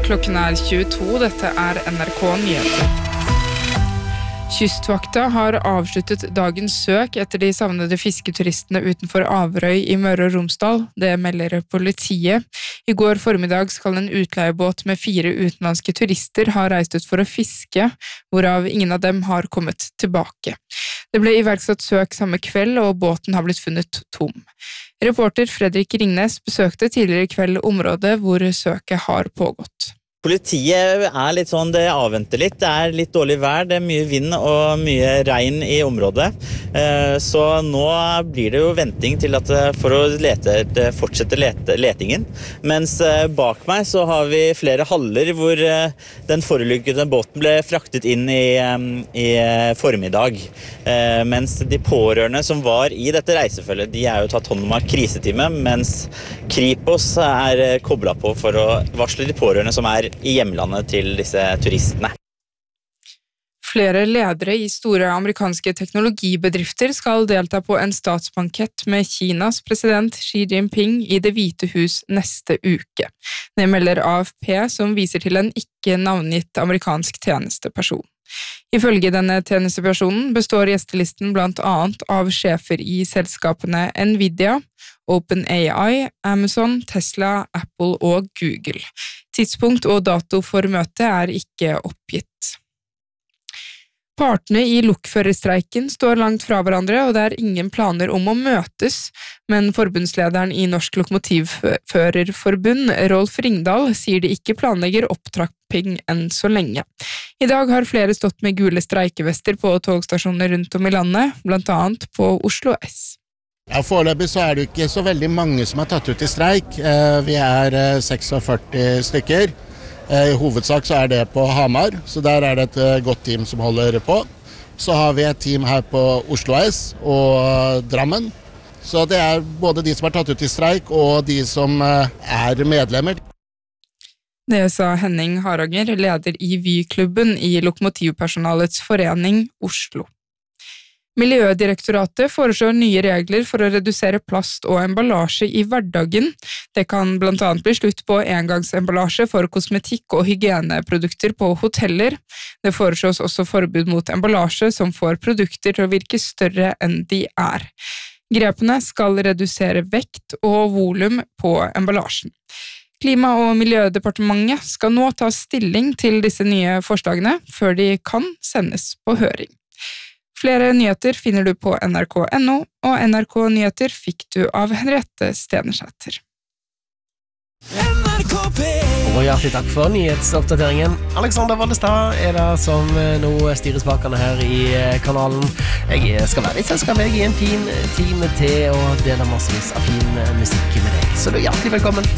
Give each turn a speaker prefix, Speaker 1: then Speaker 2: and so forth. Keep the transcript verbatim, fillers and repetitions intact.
Speaker 1: Klokken er tjueto, dette er N R K Nyheter. Kystvakta har avsluttet dagens søk etter de savnede fisketuristene utenfor Averøy i Møre og Romsdal. Det melder politiet. I går formiddag skal en utleiebåt med fire utenlandske turister ha reist ut for å fiske, hvorav ingen av dem har kommet tilbake. Det ble iverksatt søk samme kveld, og båten har blitt funnet tom. Reporter Fredrik Ringnes besøkte tidligere i kveld området hvor søket har pågått.
Speaker 2: Politiet er litt sånn, det avventer litt, det er litt dårlig vær, det er mye vind og mye regn i området. Så nå blir det jo venting til at for å lete, fortsette lete, letingen. Mens bak meg så har vi flere haller hvor den forulykkede båten ble fraktet inn i, i formiddag. Mens de pårørende som var i dette reisefølget, de er jo tatt hånd om av krisetime, mens Kripos er koblet på for å varsle de pårørende som er i hjemlandet til disse turistene.
Speaker 1: Flere ledere i store amerikanske teknologibedrifter skal delta på en statsbankett med Kinas president Xi Jinping i Det hvite hus neste uke. Det melder A F P, som viser til en ikke navngitt amerikansk tjenesteperson. Ifølge denne tjenestepersonen består gjestelisten blant annet av sjefer i selskapene Nvidia, OpenAI, Amazon, Tesla, Apple og Google. Tidspunkt og dato for møtet er ikke oppgitt. Partene i lokførerstreiken står langt fra hverandre, og det er ingen planer om å møtes, men forbundslederen i Norsk Lokomotivførerforbund, Rolf Ringdal, sier de ikke planlegger opptrapping enn så lenge. I dag har flere stått med gule streikevester på togstasjoner rundt om i landet, blant annet på Oslo S.
Speaker 3: Ja, foreløpig så er det ikke så veldig mange som har tatt ut i streik. Vi er førtiseks stykker. I hovedsak så er det på Hamar, så der er det et godt team som holder på. Så har vi et team her på Oslo S og Drammen. Så det er både de som har tatt ut i streik og de som er medlemmer.
Speaker 1: Det sa Henning Haranger, leder i Vy-klubben i Lokomotivpersonalets forening Oslo. Miljødirektoratet foreslår nye regler for å redusere plast og emballasje i hverdagen. Det kan blant annet bli slutt på engangsemballasje for kosmetikk og hygieneprodukter på hoteller. Det foreslås også forbud mot emballasje som får produkter til å virke større enn de er. Grepene skal redusere vekt og volum på emballasjen. Klima- og miljødepartementet skal nå ta stilling til disse nye forslagene før de kan sendes på høring. Flere nyheter finner du på N R K punktum N O, og N R K Nyheter fikk du av Henriette Stenersæter.
Speaker 4: Og hjertelig takk for nyhetsoppdateringen. Alexander Valdestad er det som nå styrer spakene her i kanalen. Jeg skal være litt selskap med deg i en fin time til og dele massevis av fin musikk med deg. Så du er hjertelig velkommen.